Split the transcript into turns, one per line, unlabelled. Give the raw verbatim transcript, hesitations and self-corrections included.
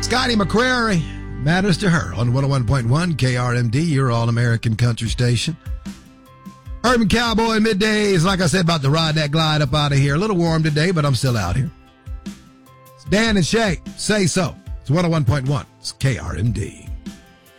Scotty McCrary, Matters to Her on one oh one point one K R M D, your all-American country station. Urban Cowboy middays, like I said, about to ride that glide up out of here. A little warm today, but I'm still out here. It's Dan and Shay, say so. It's one oh one point one. It's K R M D.